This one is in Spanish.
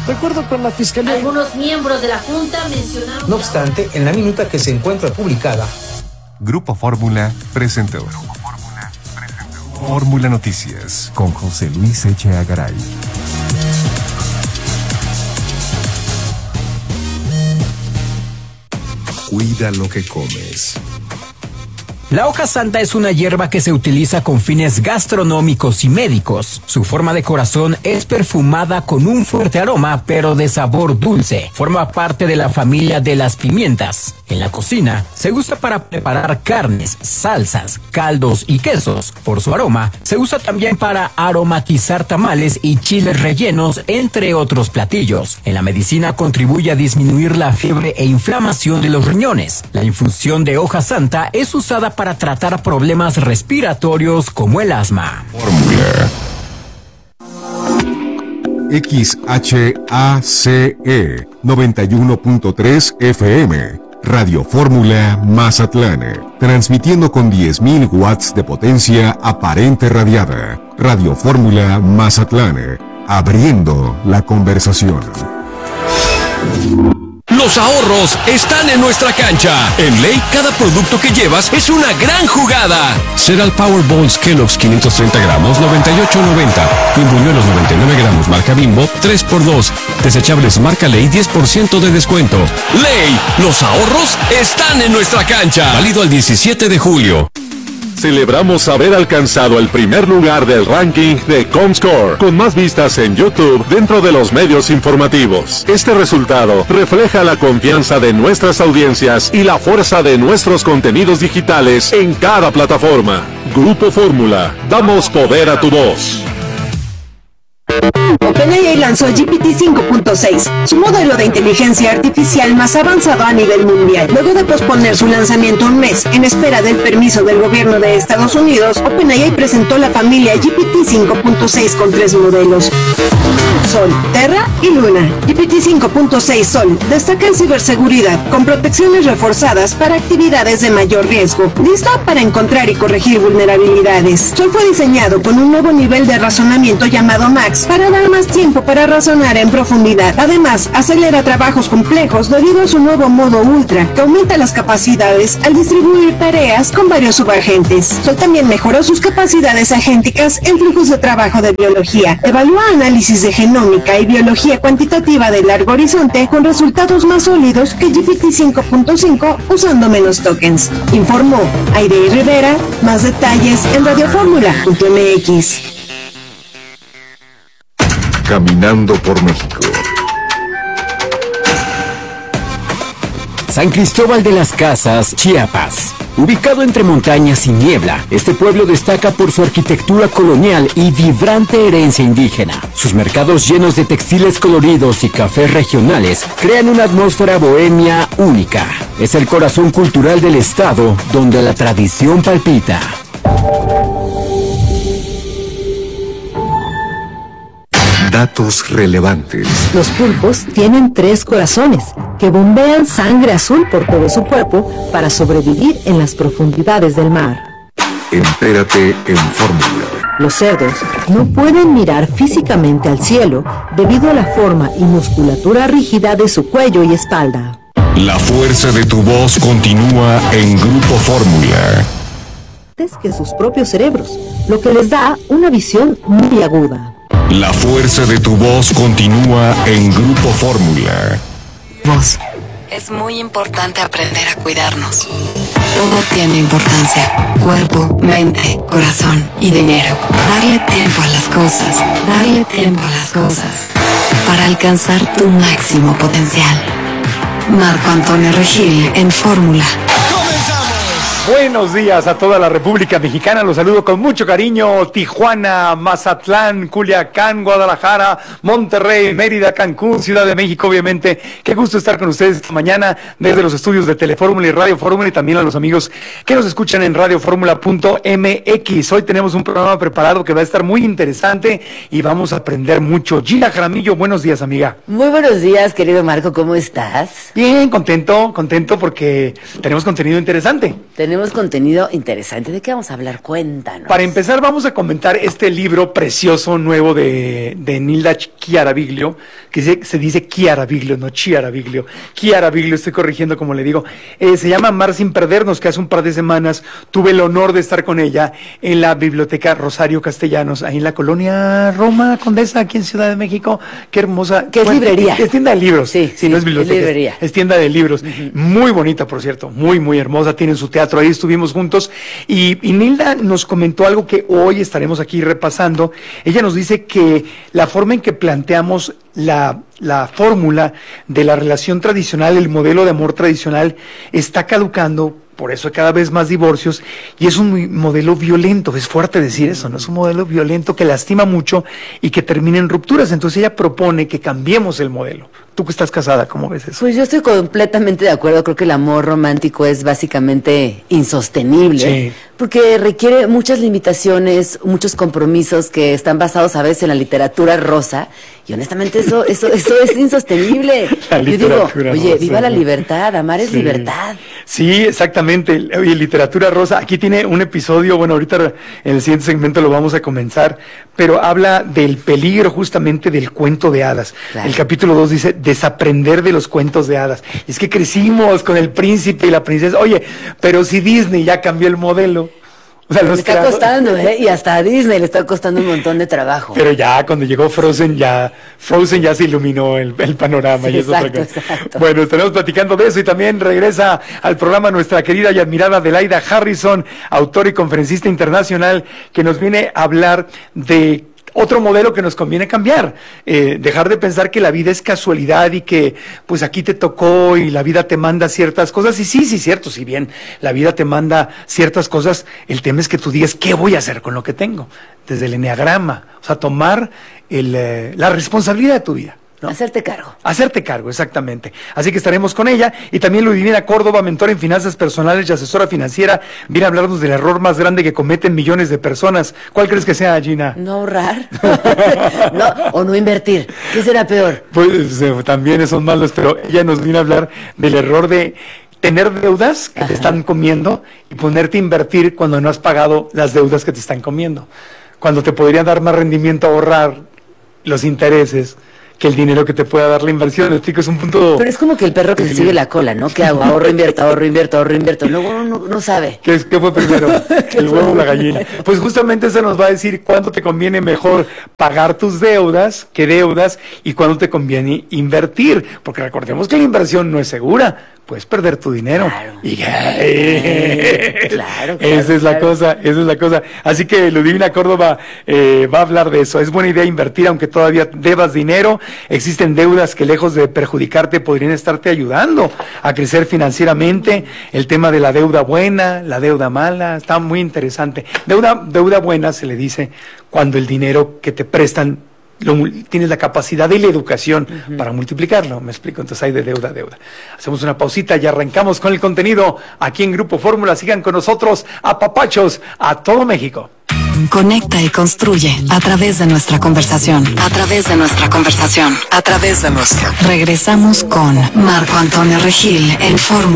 De acuerdo con la Fiscalía, algunos miembros de la Junta mencionaron... No obstante, en la minuta que se encuentra publicada, Grupo Fórmula presentó Fórmula Noticias con José Luis Echeagaray. Cuida lo que comes. La hoja santa es una hierba que se utiliza con fines gastronómicos y médicos. Su forma de corazón es perfumada con un fuerte aroma, pero de sabor dulce. Forma parte de la familia de las pimientas. En la cocina, se usa para preparar carnes, salsas, caldos y quesos. Por su aroma, se usa también para aromatizar tamales y chiles rellenos, entre otros platillos. En la medicina contribuye a disminuir la fiebre e inflamación de los riñones. La infusión de hoja santa es usada para tratar problemas respiratorios como el asma. Fórmula. XHACE 91.3 FM. Radio Fórmula Mazatlán. Transmitiendo con 10.000 watts de potencia aparente radiada. Radio Fórmula Mazatlán. Abriendo la conversación. Los ahorros están en nuestra cancha. En Ley, cada producto que llevas es una gran jugada. Cereal Powerballs Kellogg's 530 gramos, 98.90. Pimbuñuelos 99 gramos, marca Bimbo, 3x2. Desechables marca Ley, 10% de descuento. Ley, los ahorros están en nuestra cancha. Válido al 17 de julio. Celebramos haber alcanzado el primer lugar del ranking de Comscore, con más vistas en YouTube dentro de los medios informativos. Este resultado refleja la confianza de nuestras audiencias y la fuerza de nuestros contenidos digitales en cada plataforma. Grupo Fórmula, damos poder a tu voz. OpenAI lanzó GPT 5.6, su modelo de inteligencia artificial más avanzado a nivel mundial. Luego de posponer su lanzamiento un mes en espera del permiso del gobierno de Estados Unidos, OpenAI presentó la familia GPT 5.6 con 3 modelos: Sol, Terra y Luna. GPT 5.6 Sol destaca en ciberseguridad, con protecciones reforzadas para actividades de mayor riesgo, lista para encontrar y corregir vulnerabilidades. Sol fue diseñado con un nuevo nivel de razonamiento llamado Max, para dar más tiempo para razonar en profundidad. Además, acelera trabajos complejos debido a su nuevo modo Ultra, que aumenta las capacidades al distribuir tareas con varios subagentes. Sol también mejoró sus capacidades agénticas en flujos de trabajo de biología. Evalúa análisis de genómica y biología cuantitativa de largo horizonte con resultados más sólidos que GPT 5.5 usando menos tokens. Informó Airey Rivera. Más detalles en radioformula.mx. Caminando por México. San Cristóbal de las Casas, Chiapas. Ubicado entre montañas y niebla, este pueblo destaca por su arquitectura colonial y vibrante herencia indígena. Sus mercados llenos de textiles coloridos y cafés regionales crean una atmósfera bohemia única. Es el corazón cultural del estado, donde la tradición palpita. Datos relevantes. Los pulpos tienen 3 corazones que bombean sangre azul por todo su cuerpo para sobrevivir en las profundidades del mar. Entérate en Fórmula. Los cerdos no pueden mirar físicamente al cielo debido a la forma y musculatura rígida de su cuello y espalda. La fuerza de tu voz continúa en Grupo Fórmula. Es que sus propios cerebros, lo que les da una visión muy aguda. La fuerza de tu voz continúa en Grupo Fórmula. Voz. Es muy importante aprender a cuidarnos. Todo tiene importancia. Cuerpo, mente, corazón y dinero. Darle tiempo a las cosas. Darle tiempo a las cosas. Para alcanzar tu máximo potencial. Marco Antonio Regil en Fórmula. Buenos días a toda la República Mexicana, los saludo con mucho cariño. Tijuana, Mazatlán, Culiacán, Guadalajara, Monterrey, Mérida, Cancún, Ciudad de México, obviamente. Qué gusto estar con ustedes esta mañana desde los estudios de Telefórmula y Radio Fórmula, y también a los amigos que nos escuchan en radioformula.mx. Hoy tenemos un programa preparado que va a estar muy interesante y vamos a aprender mucho. Gina Jaramillo, buenos días, amiga. Muy buenos días, querido Marco, ¿cómo estás? Bien, contento porque tenemos contenido interesante. Tenemos contenido interesante. ¿De qué vamos a hablar? Cuéntanos. Para empezar, vamos a comentar este libro precioso nuevo de Nilda Chiaraviglio, que se dice Chiaraviglio, no Chiaraviglio. Chiaraviglio, estoy corrigiendo como le digo. Se llama Amar sin perdernos, que hace un par de semanas tuve el honor de estar con ella en la Biblioteca Rosario Castellanos, ahí en la colonia Roma Condesa, aquí en Ciudad de México. Qué hermosa. ¿Qué es librería? Es tienda de libros. Sí, no es biblioteca. Es librería. Es tienda de libros. Muy bonita, por cierto. Muy, muy hermosa. Tienen su teatro. Ahí estuvimos juntos y Nilda nos comentó algo que hoy estaremos aquí repasando. Ella nos dice que la forma en que planteamos la fórmula de la relación tradicional, el modelo de amor tradicional, está caducando. Por eso hay cada vez más divorcios y es un modelo violento, es fuerte decir eso, ¿no? Es un modelo violento que lastima mucho y que termina en rupturas. Entonces ella propone que cambiemos el modelo. Tú que estás casada, ¿cómo ves eso? Pues yo estoy completamente de acuerdo. Creo que el amor romántico es básicamente insostenible. Sí. Porque requiere muchas limitaciones, muchos compromisos que están basados a veces en la literatura rosa. Y honestamente eso es insostenible. Yo digo, oye, viva la libertad, amar es libertad. Sí, exactamente. Oye, literatura rosa, aquí tiene un episodio, bueno, ahorita en el siguiente segmento lo vamos a comenzar, pero habla del peligro justamente del cuento de hadas. Claro. El capítulo 2 dice, desaprender de los cuentos de hadas. Y es que crecimos con el príncipe y la princesa. Oye, pero si Disney ya cambió el modelo. O sea, le está costando, y hasta a Disney le está costando un montón de trabajo. Pero ya cuando llegó Frozen ya se iluminó el panorama. Sí, y es otra cosa. Exacto. Bueno, estaremos platicando de eso y también regresa al programa nuestra querida y admirada Adelaida Harrison, autora y conferencista internacional, que nos viene a hablar de otro modelo que nos conviene cambiar, dejar de pensar que la vida es casualidad y que pues aquí te tocó y la vida te manda ciertas cosas, y sí, cierto, si bien la vida te manda ciertas cosas, el tema es que tú digas, ¿qué voy a hacer con lo que tengo? Desde el eneagrama, o sea, tomar la responsabilidad de tu vida, ¿no? Hacerte cargo. Hacerte cargo, exactamente. Así que estaremos con ella. Y también Ludivina Córdoba, mentora en finanzas personales y asesora financiera, viene a hablarnos del error más grande que cometen millones de personas. ¿Cuál crees que sea, Gina? No ahorrar. O no invertir. ¿Qué será peor? Pues también son malos, pero ella nos viene a hablar del error de tener deudas que te están comiendo y ponerte a invertir cuando no has pagado las deudas que te están comiendo. Cuando te podrían dar más rendimiento ahorrar los intereses que el dinero que te pueda dar la inversión. Explico, es un punto. Pero es como que el perro que se sigue la cola, ¿no? ¿Qué hago? Ahorro, invierto. Luego uno no sabe. ¿Qué fue primero? ¿El huevo o la gallina? Pues justamente eso nos va a decir cuándo te conviene mejor pagar tus deudas, qué deudas, y cuándo te conviene invertir. Porque recordemos que la inversión no es segura. Puedes perder tu dinero. Claro. Y claro. Esa es la cosa. Así que Ludivina Córdoba va a hablar de eso. Es buena idea invertir aunque todavía debas dinero. Existen deudas que lejos de perjudicarte podrían estarte ayudando a crecer financieramente. El tema de la deuda buena, la deuda mala, está muy interesante. Deuda buena se le dice cuando el dinero que te prestan tienes la capacidad y la educación para multiplicarlo, me explico. Entonces hay de deuda a deuda. Hacemos una pausita y arrancamos con el contenido aquí en Grupo Fórmula. Sigan con nosotros, apapachos a todo México. Conecta y construye a través de nuestra conversación. Regresamos con Marco Antonio Regil en Fórmula.